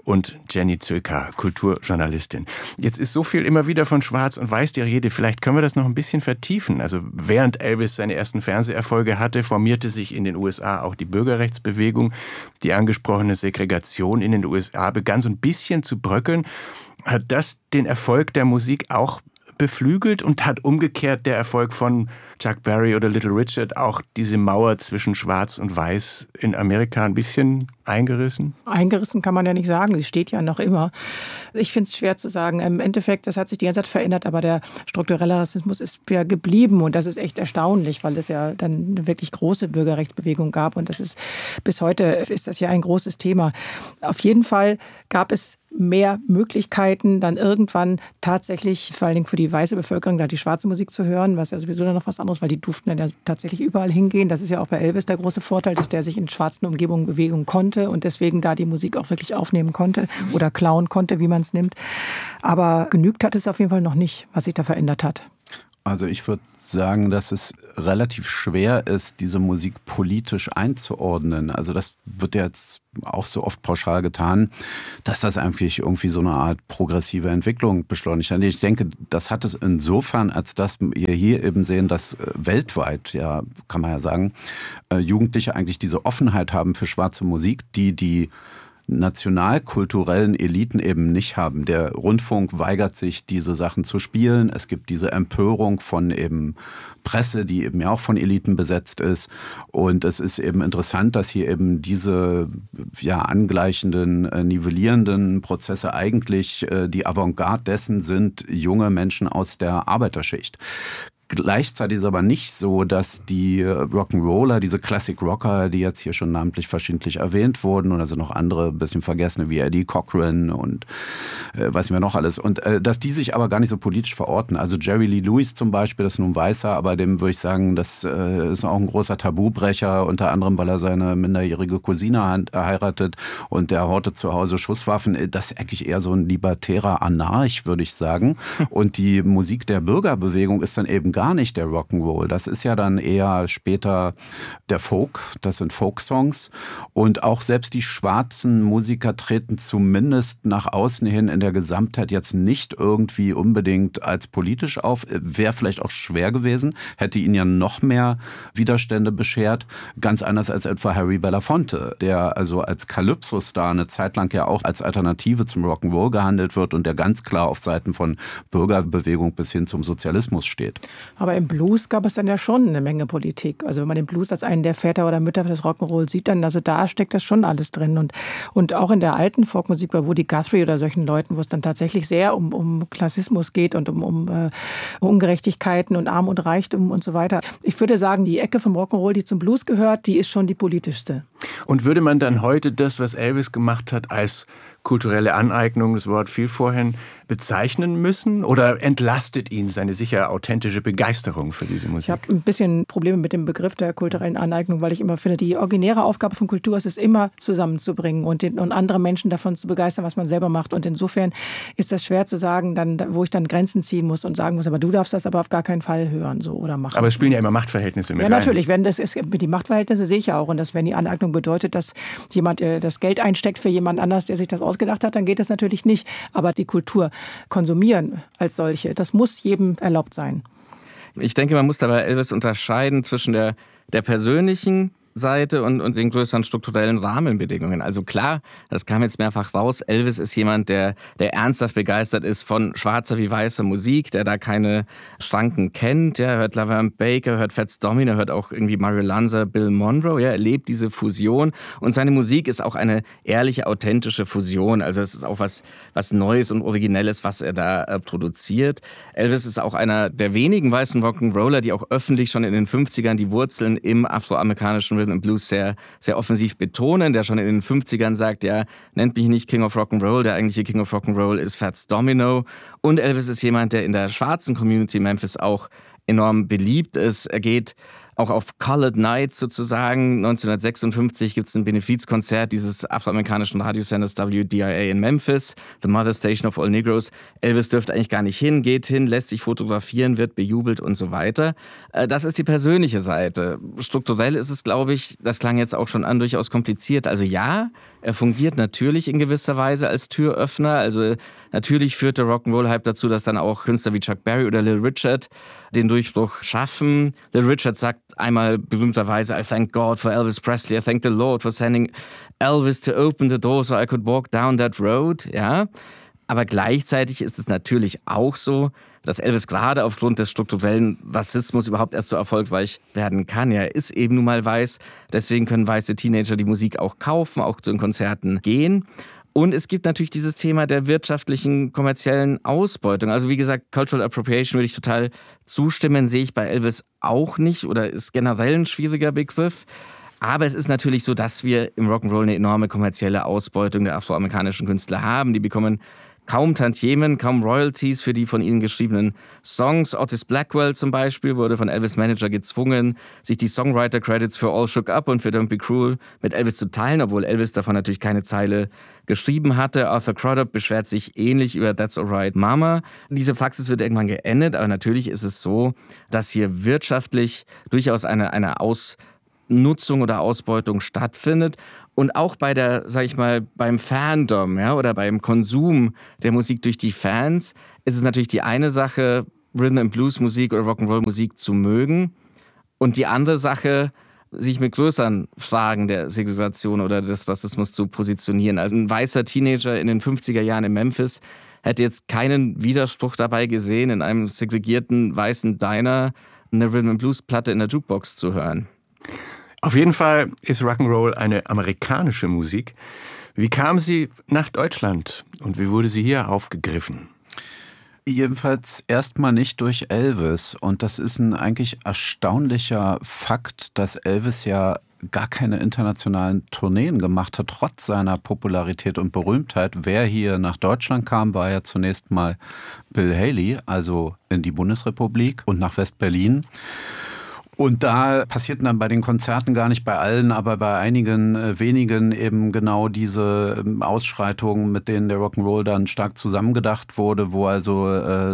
und Jenny Zülker, Kulturjournalistin. Jetzt ist so viel immer wieder von Schwarz und Weiß die Rede. Vielleicht können wir das noch ein bisschen vertiefen. Also während Elvis seine ersten Fernseherfolge hatte, formierte sich in den USA auch die Bürgerrechtsbewegung. Die angesprochene Segregation in den USA begann so ein bisschen zu bröckeln. Hat das den Erfolg der Musik auch beflügelt und hat umgekehrt der Erfolg von Chuck Berry oder Little Richard auch diese Mauer zwischen Schwarz und Weiß in Amerika ein bisschen eingerissen? Eingerissen kann man ja nicht sagen, sie steht ja noch immer. Ich finde es schwer zu sagen. Im Endeffekt, das hat sich die ganze Zeit verändert, aber der strukturelle Rassismus ist ja geblieben und das ist echt erstaunlich, weil es ja dann eine wirklich große Bürgerrechtsbewegung gab und das ist bis heute ist das ja ein großes Thema. Auf jeden Fall gab es mehr Möglichkeiten, dann irgendwann tatsächlich, vor allen Dingen für die weiße Bevölkerung, da die schwarze Musik zu hören, was ja sowieso dann noch was anderes, weil die durften dann ja tatsächlich überall hingehen. Das ist ja auch bei Elvis der große Vorteil, dass der sich in schwarzen Umgebungen bewegen konnte und deswegen da die Musik auch wirklich aufnehmen konnte oder klauen konnte, wie man es nimmt. Aber genügt hat es auf jeden Fall noch nicht, was sich da verändert hat. Also ich würde sagen, dass es relativ schwer ist, diese Musik politisch einzuordnen. Also das wird ja jetzt auch so oft pauschal getan, dass das eigentlich irgendwie so eine Art progressive Entwicklung beschleunigt hat. Ich denke, das hat es insofern, als dass wir hier eben sehen, dass weltweit, ja, kann man ja sagen, Jugendliche eigentlich diese Offenheit haben für schwarze Musik, die nationalkulturellen Eliten eben nicht haben. Der Rundfunk weigert sich, diese Sachen zu spielen. Es gibt diese Empörung von eben Presse, die eben ja auch von Eliten besetzt ist. Und es ist eben interessant, dass hier eben diese angleichenden, nivellierenden Prozesse eigentlich die Avantgarde dessen sind, junge Menschen aus der Arbeiterschicht. Gleichzeitig ist es aber nicht so, dass die Rock'n'Roller, diese Classic Rocker, die jetzt hier schon namentlich verschiedentlich erwähnt wurden, und also noch andere ein bisschen vergessene wie Eddie Cochran und weiß mir noch alles, und dass die sich aber gar nicht so politisch verorten. Also Jerry Lee Lewis zum Beispiel, das ist nun Weißer, aber dem würde ich sagen, das ist auch ein großer Tabubrecher, unter anderem, weil er seine minderjährige Cousine heiratet und der hortet zu Hause Schusswaffen. Das ist eigentlich eher so ein libertärer Anarch, würde ich sagen. Und die Musik der Bürgerbewegung ist dann eben gar nicht der Rock'n'Roll. Das ist ja dann eher später der Folk. Das sind Folk-Songs. Und auch selbst die schwarzen Musiker treten zumindest nach außen hin in der Gesamtheit jetzt nicht irgendwie unbedingt als politisch auf. Wäre vielleicht auch schwer gewesen. Hätte ihnen ja noch mehr Widerstände beschert. Ganz anders als etwa Harry Belafonte, der also als Calypso-Star eine Zeit lang ja auch als Alternative zum Rock'n'Roll gehandelt wird und der ganz klar auf Seiten von Bürgerbewegung bis hin zum Sozialismus steht. Aber im Blues gab es dann ja schon eine Menge Politik. Also wenn man den Blues als einen der Väter oder Mütter des Rock'n'Roll sieht, dann also da steckt das schon alles drin. Und auch in der alten Folkmusik bei Woody Guthrie oder solchen Leuten, wo es dann tatsächlich sehr um Klassismus geht und um Ungerechtigkeiten und Arm und Reichtum und so weiter. Ich würde sagen, die Ecke vom Rock'n'Roll, die zum Blues gehört, die ist schon die politischste. Und würde man dann heute das, was Elvis gemacht hat, als kulturelle Aneignung, das Wort fiel vorhin, bezeichnen müssen? Oder entlastet ihn seine sicher authentische Begeisterung für diese Musik? Ich habe ein bisschen Probleme mit dem Begriff der kulturellen Aneignung, weil ich immer finde, die originäre Aufgabe von Kultur ist es immer zusammenzubringen und andere Menschen davon zu begeistern, was man selber macht. Und insofern ist das schwer zu sagen, wo ich dann Grenzen ziehen muss und sagen muss, aber du darfst das aber auf gar keinen Fall hören so oder machen. Aber es spielen ja immer Machtverhältnisse mit rein. Ja, natürlich. Die Machtverhältnisse sehe ich ja auch. Und wenn die Aneignung bedeutet, dass jemand das Geld einsteckt für jemand anders, der sich das ausgedacht hat, dann geht das natürlich nicht. Aber die Kultur konsumieren als solche, das muss jedem erlaubt sein. Ich denke, man muss dabei Elvis unterscheiden zwischen der persönlichen Seite und den größeren strukturellen Rahmenbedingungen. Also klar, das kam jetzt mehrfach raus, Elvis ist jemand, der ernsthaft begeistert ist von schwarzer wie weißer Musik, der da keine Schranken kennt. Ja, er hört LaVerne Baker, hört Fats Domino, hört auch irgendwie Mario Lanza, Bill Monroe. Ja, er lebt diese Fusion und seine Musik ist auch eine ehrliche, authentische Fusion. Also es ist auch was Neues und Originelles, was er da produziert. Elvis ist auch einer der wenigen weißen Rock'n'Roller, die auch öffentlich schon in den 50ern die Wurzeln im afroamerikanischen Rhythm and Blues sehr, sehr offensiv betonen, der schon in den 50ern sagt, ja, nennt mich nicht King of Rock'n'Roll, der eigentliche King of Rock'n'Roll ist Fats Domino. Und Elvis ist jemand, der in der schwarzen Community Memphis auch enorm beliebt ist. Er geht auch auf Colored Nights sozusagen. 1956 gibt es ein Benefizkonzert dieses afroamerikanischen Radiosenders WDIA in Memphis, The Mother Station of All Negroes. Elvis dürfte eigentlich gar nicht hin, geht hin, lässt sich fotografieren, wird bejubelt und so weiter. Das ist die persönliche Seite. Strukturell ist es, glaube ich, das klang jetzt auch schon an, durchaus kompliziert. Also ja, er fungiert natürlich in gewisser Weise als Türöffner. Also natürlich führt der Rock'n'Roll-Hype dazu, dass dann auch Künstler wie Chuck Berry oder Little Richard den Durchbruch schaffen. Little Richard sagt einmal berühmterweise, I thank God for Elvis Presley, I thank the Lord for sending Elvis to open the door so I could walk down that road. Ja? Aber gleichzeitig ist es natürlich auch so, dass Elvis gerade aufgrund des strukturellen Rassismus überhaupt erst so erfolgreich werden kann. Er ist eben nun mal weiß, deswegen können weiße Teenager die Musik auch kaufen, auch zu den Konzerten gehen. Und es gibt natürlich dieses Thema der wirtschaftlichen, kommerziellen Ausbeutung. Also wie gesagt, Cultural Appropriation würde ich total zustimmen, sehe ich bei Elvis auch nicht oder ist generell ein schwieriger Begriff. Aber es ist natürlich so, dass wir im Rock'n'Roll eine enorme kommerzielle Ausbeutung der afroamerikanischen Künstler haben. Die bekommen kaum Tantiemen, kaum Royalties für die von ihnen geschriebenen Songs. Otis Blackwell zum Beispiel wurde von Elvis' Manager gezwungen, sich die Songwriter-Credits für All Shook Up und für Don't Be Cruel mit Elvis zu teilen, obwohl Elvis davon natürlich keine Zeile geschrieben hatte. Arthur Crudup beschwert sich ähnlich über That's Alright Mama. Diese Praxis wird irgendwann geendet, aber natürlich ist es so, dass hier wirtschaftlich durchaus eine Ausnutzung oder Ausbeutung stattfindet. Und auch bei der, sag ich mal, beim Fandom, ja, oder beim Konsum der Musik durch die Fans ist es natürlich die eine Sache, Rhythm and Blues Musik oder Rock'n'Roll Musik zu mögen und die andere Sache, sich mit größeren Fragen der Segregation oder des Rassismus zu positionieren. Also ein weißer Teenager in den 50er Jahren in Memphis hätte jetzt keinen Widerspruch dabei gesehen, in einem segregierten weißen Diner eine Rhythm and Blues Platte in der Jukebox zu hören. Auf jeden Fall ist Rock'n'Roll eine amerikanische Musik. Wie kam sie nach Deutschland und wie wurde sie hier aufgegriffen? Jedenfalls erstmal nicht durch Elvis. Und das ist ein eigentlich erstaunlicher Fakt, dass Elvis ja gar keine internationalen Tourneen gemacht hat, trotz seiner Popularität und Berühmtheit. Wer hier nach Deutschland kam, war ja zunächst mal Bill Haley, also in die Bundesrepublik und nach West-Berlin. Und da passierten dann bei den Konzerten gar nicht bei allen, aber bei einigen wenigen eben genau diese Ausschreitungen, mit denen der Rock'n'Roll dann stark zusammengedacht wurde, wo also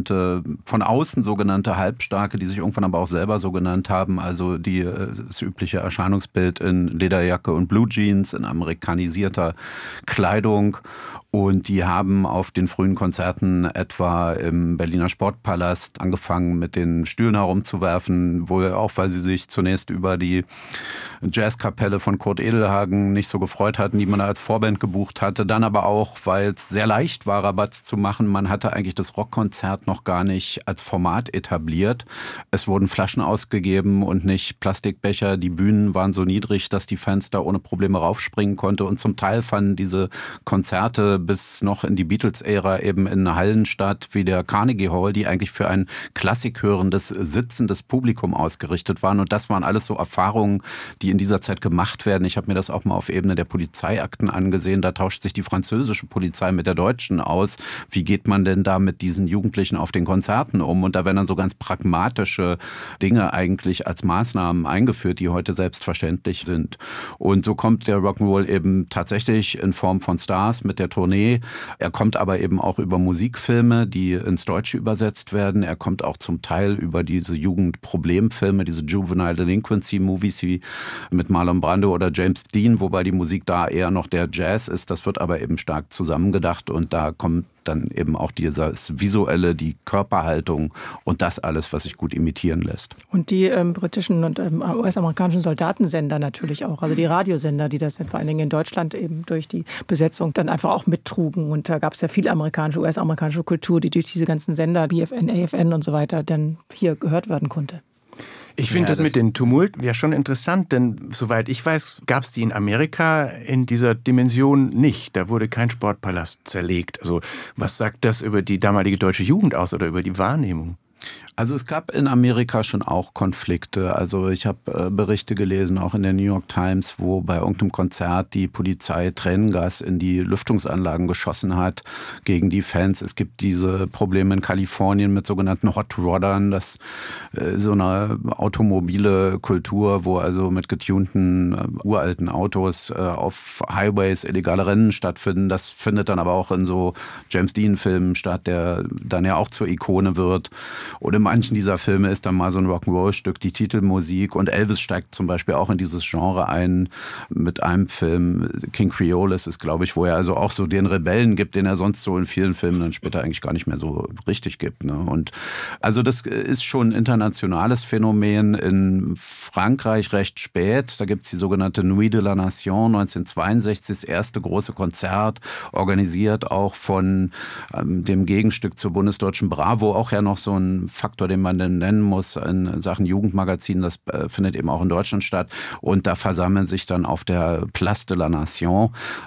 von außen sogenannte Halbstarke, die sich irgendwann aber auch selber so genannt haben, also das übliche Erscheinungsbild in Lederjacke und Blue Jeans, in amerikanisierter Kleidung. Und die haben auf den frühen Konzerten etwa im Berliner Sportpalast angefangen, mit den Stühlen herumzuwerfen, wohl auch, weil sie sich zunächst über die Jazzkapelle von Kurt Edelhagen nicht so gefreut hatten, die man als Vorband gebucht hatte. Dann aber auch, weil es sehr leicht war, Rabatz zu machen. Man hatte eigentlich das Rockkonzert noch gar nicht als Format etabliert. Es wurden Flaschen ausgegeben und nicht Plastikbecher. Die Bühnen waren so niedrig, dass die Fans da ohne Probleme raufspringen konnten. Und zum Teil fanden diese Konzerte bis noch in die Beatles-Ära eben in Hallen statt, wie der Carnegie Hall, die eigentlich für ein klassikhörendes, sitzendes Publikum ausgerichtet waren. Und das waren alles so Erfahrungen, die in dieser Zeit gemacht werden. Ich habe mir das auch mal auf Ebene der Polizeiakten angesehen. Da tauscht sich die französische Polizei mit der deutschen aus. Wie geht man denn da mit diesen Jugendlichen auf den Konzerten um? Und da werden dann so ganz pragmatische Dinge eigentlich als Maßnahmen eingeführt, die heute selbstverständlich sind. Und so kommt der Rock'n'Roll eben tatsächlich in Form von Stars mit der Tournee. Er kommt aber eben auch über Musikfilme, die ins Deutsche übersetzt werden. Er kommt auch zum Teil über diese Jugendproblemfilme, diese Juvenile Delinquency Movies wie mit Marlon Brando oder James Dean, wobei die Musik da eher noch der Jazz ist. Das wird aber eben stark zusammengedacht und da kommt dann eben auch dieses Visuelle, die Körperhaltung und das alles, was sich gut imitieren lässt. Und die britischen und US-amerikanischen Soldatensender natürlich auch, also die Radiosender, die das vor allen Dingen in Deutschland eben durch die Besetzung dann einfach auch mittrugen. Und da gab es ja viel US-amerikanische Kultur, die durch diese ganzen Sender, BFN, AFN und so weiter, dann hier gehört werden konnte. Ich finde das mit den Tumult ja schon interessant, denn soweit ich weiß, gab es die in Amerika in dieser Dimension nicht. Da wurde kein Sportpalast zerlegt. Also was sagt das über die damalige deutsche Jugend aus oder über die Wahrnehmung? Also es gab in Amerika schon auch Konflikte. Also ich habe Berichte gelesen, auch in der New York Times, wo bei irgendeinem Konzert die Polizei Tränengas in die Lüftungsanlagen geschossen hat gegen die Fans. Es gibt diese Probleme in Kalifornien mit sogenannten Hot Roddern, das so eine automobile Kultur, wo also mit getunten uralten Autos auf Highways illegale Rennen stattfinden. Das findet dann aber auch in so James-Dean-Filmen statt, der dann ja auch zur Ikone wird. Und in manchen dieser Filme ist dann mal so ein Rock'n'Roll-Stück die Titelmusik. Und Elvis steigt zum Beispiel auch in dieses Genre ein mit einem Film, King Creole ist es, glaube ich, wo er also auch so den Rebellen gibt, den er sonst so in vielen Filmen dann später eigentlich gar nicht mehr so richtig gibt. Ne? Und also das ist schon ein internationales Phänomen. In Frankreich recht spät, da gibt es die sogenannte Nuit de la Nation, 1962, das erste große Konzert, organisiert auch von dem Gegenstück zur bundesdeutschen Bravo, auch ja noch so ein Faktor, den man denn nennen muss in Sachen Jugendmagazin, das findet eben auch in Deutschland statt. Und da versammeln sich dann auf der Place de la Nation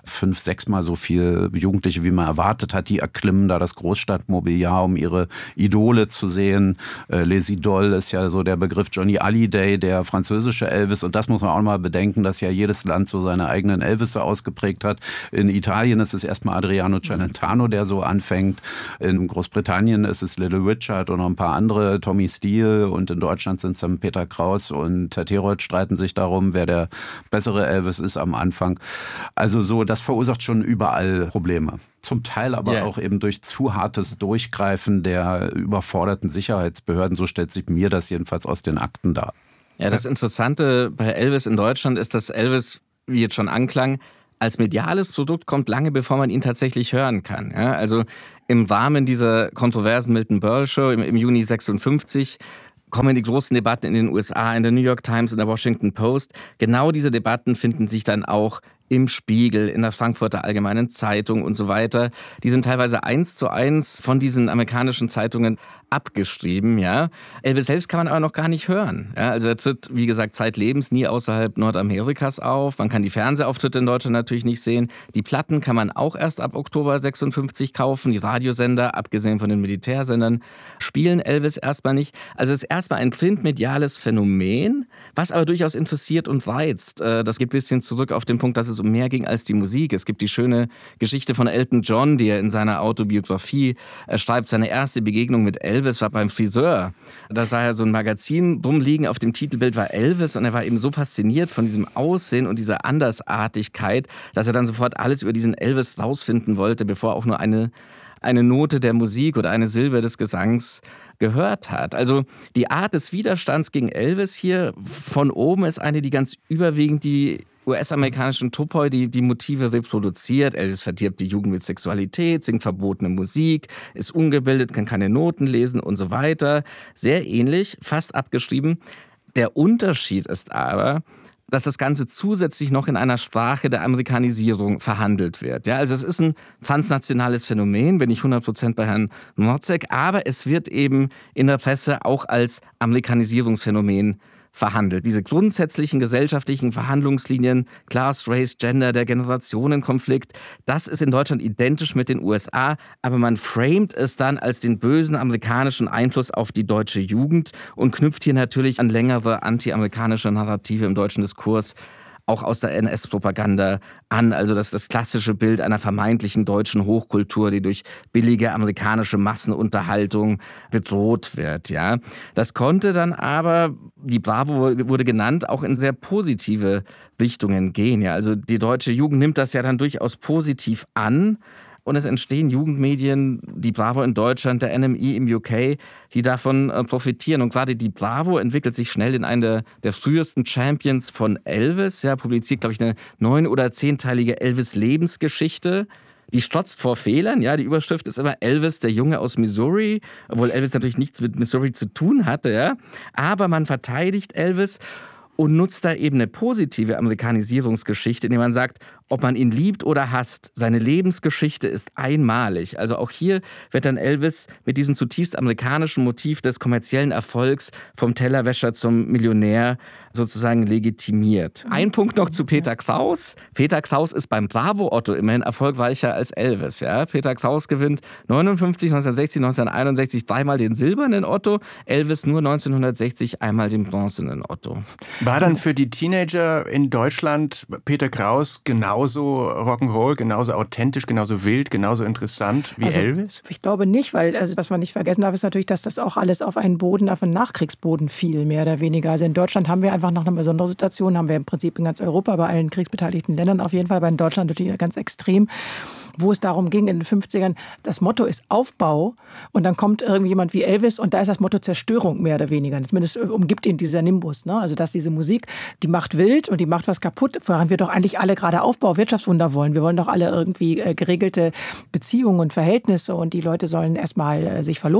5-6 Mal so viele Jugendliche, wie man erwartet hat. Die erklimmen da das Großstadtmobiliar, um ihre Idole zu sehen. Les Idoles ist ja so der Begriff. Johnny Hallyday, der französische Elvis. Und das muss man auch mal bedenken, dass ja jedes Land so seine eigenen Elvisse ausgeprägt hat. In Italien ist es erstmal Adriano Celentano, der so anfängt. In Großbritannien ist es Little Richard und noch ein paar andere, Tommy Steele, und in Deutschland sind es dann Peter Kraus und Ted Herold, streiten sich darum, wer der bessere Elvis ist am Anfang. Also so, das verursacht schon überall Probleme. Zum Teil aber auch eben durch zu hartes Durchgreifen der überforderten Sicherheitsbehörden. So stellt sich mir das jedenfalls aus den Akten dar. Ja, das Interessante bei Elvis in Deutschland ist, dass Elvis, wie jetzt schon anklang, als mediales Produkt kommt lange bevor man ihn tatsächlich hören kann. Ja, also im Rahmen dieser kontroversen Milton Berle Show im Juni 56 kommen die großen Debatten in den USA, in der New York Times, in der Washington Post. Genau diese Debatten finden sich dann auch im Spiegel, in der Frankfurter Allgemeinen Zeitung und so weiter. Die sind teilweise 1:1 von diesen amerikanischen Zeitungen abgeschrieben, ja. Elvis selbst kann man aber noch gar nicht hören. Ja, also er tritt, wie gesagt, zeitlebens nie außerhalb Nordamerikas auf. Man kann die Fernsehauftritte in Deutschland natürlich nicht sehen. Die Platten kann man auch erst ab Oktober 56 kaufen. Die Radiosender, abgesehen von den Militärsendern, spielen Elvis erstmal nicht. Also es ist erstmal ein printmediales Phänomen, was aber durchaus interessiert und reizt. Das geht ein bisschen zurück auf den Punkt, dass es um mehr ging als die Musik. Es gibt die schöne Geschichte von Elton John, die er in seiner Autobiografie schreibt. Seine erste Begegnung mit Elvis war beim Friseur. Da sah er so ein Magazin rumliegen, auf dem Titelbild war Elvis und er war eben so fasziniert von diesem Aussehen und dieser Andersartigkeit, dass er dann sofort alles über diesen Elvis rausfinden wollte, bevor auch nur eine Note der Musik oder eine Silbe des Gesangs gehört hat. Also die Art des Widerstands gegen Elvis hier von oben ist eine, die ganz überwiegend die US-amerikanischen Topoi die Motive reproduziert. Elvis verdirbt die Jugend mit Sexualität, singt verbotene Musik, ist ungebildet, kann keine Noten lesen und so weiter. Sehr ähnlich, fast abgeschrieben. Der Unterschied ist aber, dass das Ganze zusätzlich noch in einer Sprache der Amerikanisierung verhandelt wird. Ja, also es ist ein transnationales Phänomen, bin ich 100% bei Herrn Mrotzek, aber es wird eben in der Presse auch als Amerikanisierungsphänomen verhandelt. Diese grundsätzlichen gesellschaftlichen Verhandlungslinien, Class, Race, Gender, der Generationenkonflikt, das ist in Deutschland identisch mit den USA, aber man framet es dann als den bösen amerikanischen Einfluss auf die deutsche Jugend und knüpft hier natürlich an längere anti-amerikanische Narrative im deutschen Diskurs, auch aus der NS-Propaganda an. Also das klassische Bild einer vermeintlichen deutschen Hochkultur, die durch billige amerikanische Massenunterhaltung bedroht wird. Ja. Das konnte dann aber, die Bravo wurde genannt, auch in sehr positive Richtungen gehen. Ja. Also die deutsche Jugend nimmt das ja dann durchaus positiv an. Und es entstehen Jugendmedien, die Bravo in Deutschland, der NME im UK, die davon profitieren. Und gerade die Bravo entwickelt sich schnell in eine der frühesten Champions von Elvis. Ja, publiziert, glaube ich, eine 9- oder 10-teilige Elvis-Lebensgeschichte. Die strotzt vor Fehlern. Ja, die Überschrift ist immer Elvis, der Junge aus Missouri, obwohl Elvis natürlich nichts mit Missouri zu tun hatte. Ja. Aber man verteidigt Elvis und nutzt da eben eine positive Amerikanisierungsgeschichte, indem man sagt, ob man ihn liebt oder hasst, seine Lebensgeschichte ist einmalig. Also auch hier wird dann Elvis mit diesem zutiefst amerikanischen Motiv des kommerziellen Erfolgs vom Tellerwäscher zum Millionär sozusagen legitimiert. Ein Punkt noch zu Peter Kraus. Peter Kraus ist beim Bravo Otto immerhin erfolgreicher als Elvis. Ja? Peter Kraus gewinnt 59, 1960, 1961 dreimal den silbernen Otto, Elvis nur 1960 einmal den bronzenen Otto. War dann für die Teenager in Deutschland Peter Kraus genauso Rock'n'Roll, genauso authentisch, genauso wild, genauso interessant wie Elvis? Ich glaube nicht, weil was man nicht vergessen darf, ist natürlich, dass das auch alles auf einen Nachkriegsboden fiel, mehr oder weniger. Also in Deutschland haben wir einfach noch eine besondere Situation, haben wir im Prinzip in ganz Europa, bei allen kriegsbeteiligten Ländern auf jeden Fall, aber in Deutschland natürlich ganz extrem, wo es darum ging in den 50ern, das Motto ist Aufbau und dann kommt irgendjemand wie Elvis und da ist das Motto Zerstörung mehr oder weniger. Zumindest umgibt ihn dieser Nimbus. Ne? Also dass diese Musik, die macht wild und die macht was kaputt, woran wir doch eigentlich alle gerade Aufbau, Wirtschaftswunder wollen. Wir wollen doch alle irgendwie geregelte Beziehungen und Verhältnisse und die Leute sollen erstmal sich verloben